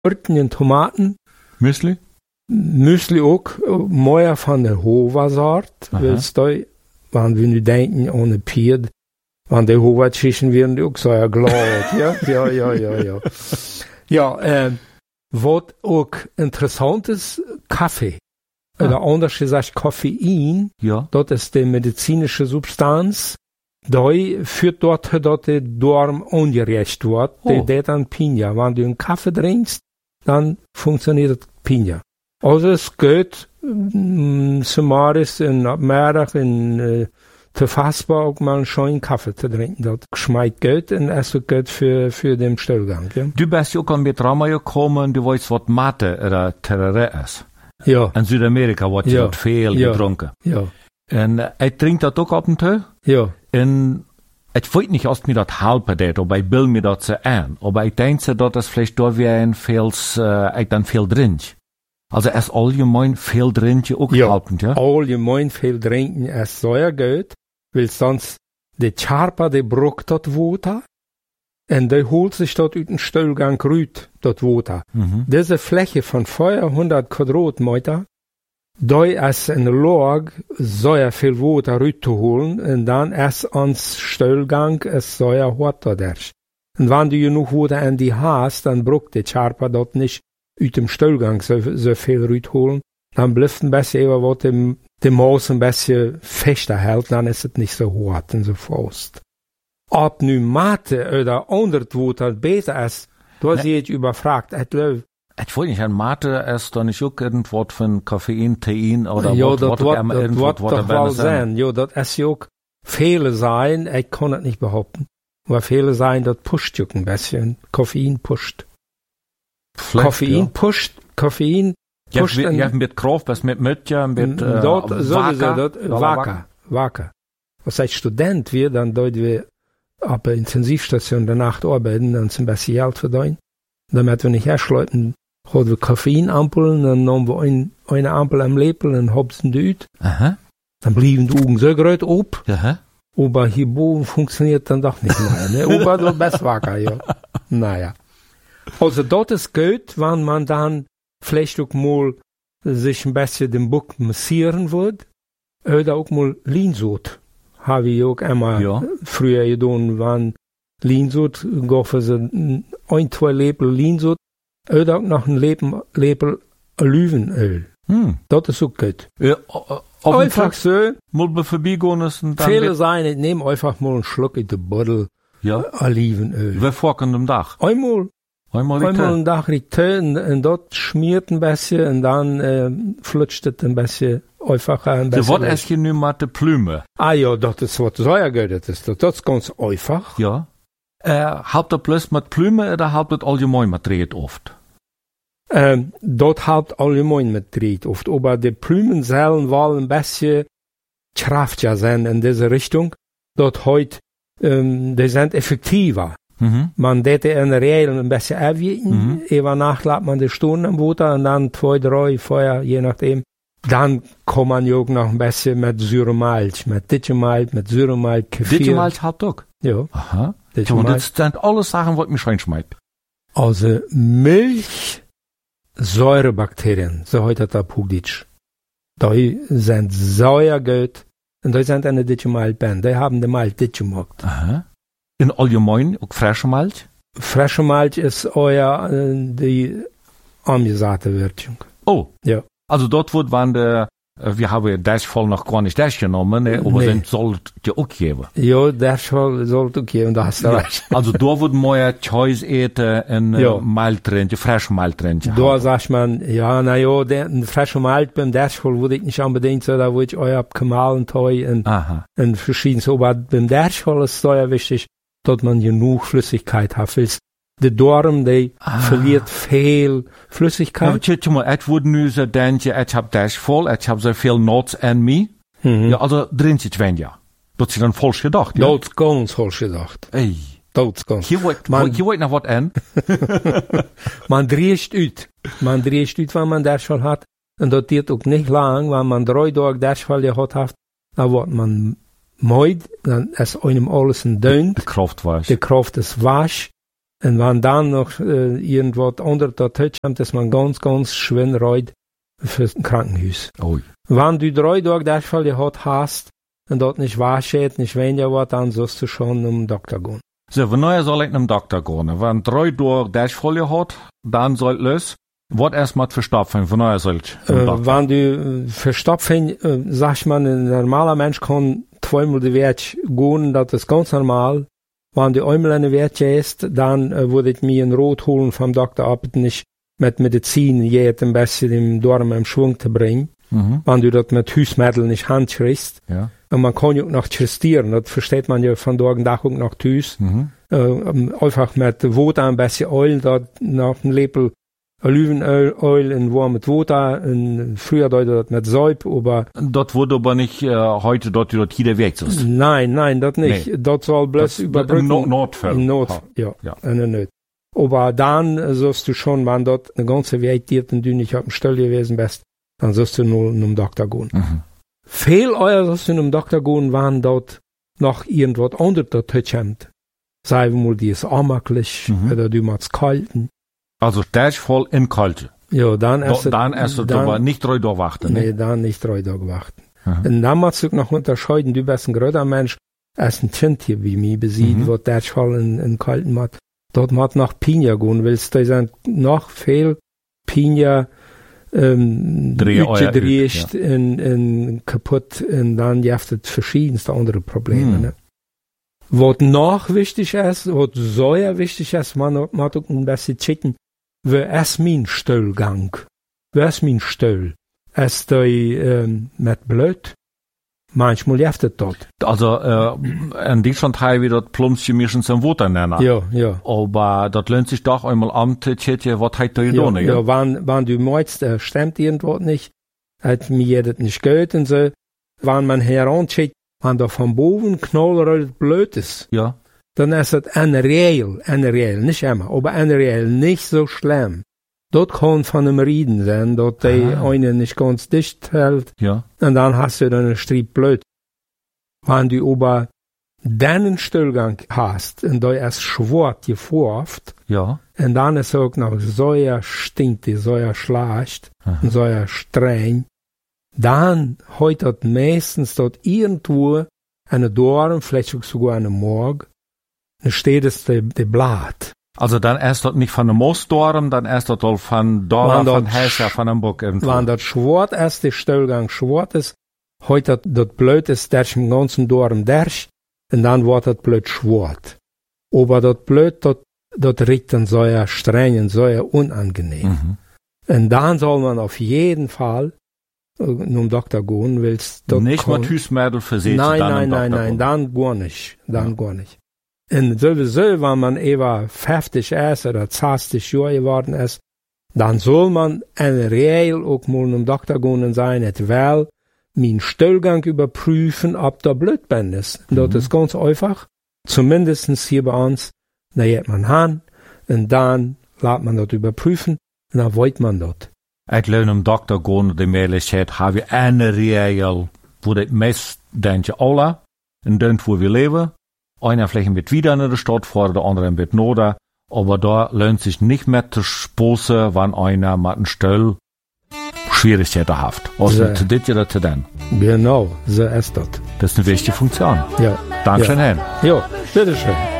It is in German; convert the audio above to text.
Gurken en tomaten. Müsli? Müsli ook, mooier van de Hova-soort. Wanneer we nu denken aan de pied, want de Hova-tischen werden ook zo glad. Ja. Ja, wat ook interessant is, koffie. Oder anders gesagt, Koffein, dat is de medizinische Substanz, die führt dort, dass der Darm ungerecht wird. Der dann Pinja. Wenn du einen Kaffee trinkst, dann funktioniert Pinja. Also es geht summarisch in Abmerk te fassbar auch mal einen schönen Kaffee zu trinken. Das schmeckt gut und es ist gut für den Stuhlgang. Ja? Du bist ja auch an Betrama gekommen, du weißt, was Mate oder Terere ist. Ja. In Südamerika wird ja viel getrunken. Ja. Und ich trinke das auch ab und zu. Ja. Und ich weiß nicht, ob mir das helfen wird, aber ich will mir das an. Aber ich denke, dass das vielleicht da wie ich dann viel trinke. Also es allgemein viel trinken auch helfen, ja? Allgemein viel trinken ist sehr gut, weil sonst die Charpa, die braucht das Wasser und die holt sich dort aus dem Stuhlgang rüt, das Wasser. Diese Fläche von 400 Quadratmeter, da ist in der Lage, sehr viel Wasser rüt zu holen und dann ist ans Stuhlgang sehr hart dadurch. Und wenn du genug Wasser in die hast, dann braucht die Charpa dort nicht uit dem Stuhlgang so viel rüt holen, dann bleibt ein bisschen über was dem Maus ein bisschen fester hält, dann ist es nicht so hart und so fast. Ob nu Mate oder andere Water besser ist, da sie jetzt überfragt. Ich wollte nicht, ein Mate ist doch nicht auch irgendwas von Koffein, Tein oder ja, das wird doch wohl sein. Ja, das ist ja auch Fehler sein, ich kann das nicht behaupten. Aber Fehler sein, das pusht ja ein bisschen. Koffein pusht. Koffein pusht. Ja, mit Kraft, was mit Mütja, mit Wacker. Als ich Student wir, dann dort wir auf der Intensivstation der Nacht arbeiten und zum bisschen Geld verdienen. Damit wir nicht herschleuten, haben wir Koffeinampeln, dann nehmen wir eine Ampel am Lepel und hopsen die ut. Dann blieben die Augen so groß ob. Aber hier oben funktioniert dann doch nicht mehr. Ne? Aber das best wacker, ja. Naja. Also dort ist gut, wenn man dann vielleicht auch mal sich ein bisschen den Buck massieren wird. Oder auch mal Linsot. Habe ich auch einmal früher getan, wenn Linsot, gaufen sie 1-2 Lepel Linsot. Oder auch noch ein Lepel Olivenöl. Das ist auch gut. Ja, einfach so. Mal vorbeigehen ist und dann. Viele sein, ich nehme einfach mal einen Schluck in den Bottle Olivenöl. Wie vor am Tag? Einmal einen Tag und dort schmiert ein bisschen und dann flutscht es ein bisschen einfacher. Ein bisschen. Was ist hier nun mit der Plüme? Ah ja, das ist was sehr gut ist. Das ist ganz einfach. Ja. Habt ihr bloß mit Plüme oder habt ihr allgemein mit Dreht oft? Dort habt allgemein mit Dreht oft. Aber die Plümen sollen wohl ein bisschen kraftiger sein in diese Richtung. Dort heute, die sind effektiver. Man hätte in der Regel ein bisschen abwiegen, über Nacht lässt man die Stunden am Wasser und dann 2, 3 vorher, je nachdem. Dann kann man ja auch noch ein bisschen mit Säuremalz, mit Ditchemalz, mit Säuremalz, Kefir. Ditchemalz habt ihr auch? Ja. Aha. Das sind alles Sachen, was mich reinschmeckt. Also Milch, Säurebakterien, so heute der Pugditsch. Die sind sehr gut und die sind eine Ditchemalz, die haben den Malz Ditchemacht. Aha. In allgemein auch frische Milch? Frische Milch ist die angesagte Würzung. Oh. Ja. Also dort wird wir haben das voll noch gar nicht das genommen, aber dann sollt ihr auch geben. Ja, das sollt auch geben, da hast du recht. Also da wird mehr Choice eten und Maltränke, frische Maltränke. Da sagt man, ja, naja, den frische Malt beim Derschol würde ich nicht unbedingt so, da würde ich euch abgemahlen Teu und verschieden so, aber beim Derschol ist es sehr wichtig, dass man genug Flüssigkeit hat. Der Darm, der verliert viel Flüssigkeit. Ja, mal, ich würde nu so denken, ich hab das voll, ich hab so viel Notes an mir. Ja, also drin zit ja. Dat is dan falsch gedacht, ja? Dat is ganz falsch gedacht. Ey. Dat is ganz. Hier wordt nog wat aan. Man dreht uit. Man dreht uit, wenn man das schon hat. Und das geht auch nicht lang, wenn man 3 Tage das schon gehabt hat, dann wird man müde, dann ist einem alles ein Dönt. Die Kraft wasch. Die Kraft ist wasch. Und wenn dann noch irgendwas unter der Tisch kommt, ist man ganz, ganz schön reut fürs Krankenhaus. Ui. Wenn du 3 Tage Durchfall gehabt hast und dort nicht wahrscheinlich, nicht weniger was, dann sollst du schon zum Doktor gehen. So, wanneer soll ich zum Doktor gehen? Wenn 3 Tage Durchfall hat, dann soll los. Was erstmal verstopfen? Wanneer soll ich wenn du verstopfen, sag man, ein normaler Mensch kann 2-mal die Wert gehen, das ist ganz normal. Wenn du einmal eine Wert ist, dann würde ich mir ein Rot holen vom Doktor ab, nicht mit Medizin jetzt ein bisschen im Darm im Schwung zu bringen. Wenn du das mit Hüsmittel nicht handkriegst. Ja. Und man kann ja auch noch justieren, das versteht man ja von Tag nach auch noch Hüs. Einfach mit Wasser ein bisschen Öl, dort noch ein Lepel Olivenöl in warmes Wasser, früher deutet das mit Säub, aber... Das wurde aber nicht heute dort jeder Weg ist. Nein, das nicht. Nee. Das soll bloß überbrücken. Notfall. Ja. Nicht. Aber dann sollst du schon, wenn dort eine ganze Weg dir und du nicht auf dem Stall gewesen bist, dann sollst du nur zum Doktor gehen. Viel euer sollst du zum Doktor gehen, wenn dort noch irgendwas unter der Tisch kommt. Sei mal, die ist anmaklich, oder du machst kalten. Also Durchfall in Kalte. Ja, dann erst du aber nicht 3 Tage warten. Nee, dann nicht 3 Tage warten. Und dann musst du noch unterscheiden, du bist ein größer Mensch, als ein Kind hier wie mich besieht, wo Durchfall in Kalten macht. Dort macht noch Pinja gehen, willst du sind noch viel Pinja gedreht in kaputt und dann gibt es verschiedenste andere Probleme. Ne? Was noch wichtig ist, was sehr wichtig ist, man auch ein bisschen checken, wer ist mein Stuhlgang? Wer ist mein Stuhl? Ist der mit Blut? Manchmal hilft es dort. Also, in Deutschland haben wir das Plumpschen müssen zum Wasser nennen. Ja. Aber das lohnt sich doch einmal an zu checken, was hat da getan, ja? Ja, wenn du meinst, stimmt irgendwas nicht, hat mir das nicht gehört und so, wenn man herancheckt, wenn da vom Boden knallrot Blut ist, ja, dann ist das eine Real, nicht immer, aber eine Real, nicht so schlimm. Dort kann von einem Rieden sein, dort die eine nicht ganz dicht hält, ja, und dann hast du dann einen Strieb Blut. Wenn du aber deinen Stuhlgang hast, und da ist schwarz geforft, ja, und dann ist auch noch so stinkt, so schlecht, und so streng, dann hat das meistens dort irgendwo eine Dorn, vielleicht sogar eine Morg, dann steht es der Blatt. Also dann erst dort nicht von einem Moosdorm, dann erst dort von Dorn, von Häscher, von einem Bock irgendwo. Wenn das schwarz ist, der Stuhlgang schwarz ist, heute das Blut ist durch den ganzen Dorn durch, und dann wird das Blut schwarz. Aber das Blut, das riecht dann so streng und so unangenehm. Und dann soll man auf jeden Fall zum Doktor gehen, willst du nicht mit Hüsmittel versehen. Nein, dann gar nicht. Gar nicht. Und sowieso, wenn man etwa 50 ist oder 60 Jahre geworden ist, dann soll man in der Regel auch mal zum Doktor gehen und sagen, weil mein Stuhlgang überprüfen, ob da Blutband ist. Das ist ganz einfach. Zumindest hier bei uns, da geht man hin und dann lässt man das überprüfen und dann weiß man das. Ich lerne zum Doktor gehen und die Möglichkeit habe ich eine Regel, wo die meist denken alle, und dort, wo wir leben. Einer vielleicht wird wieder in der Stadt fahren, der andere wird Noda, aber da lohnt sich nicht mehr zu sposen, wenn einer mit einem Stuhl Schwierigkeiten hat. Also zu dit oder zu den. Genau, so ist das. Das ist eine wichtige Funktion. Ja. Dankeschön, Herr. Ja, bitteschön.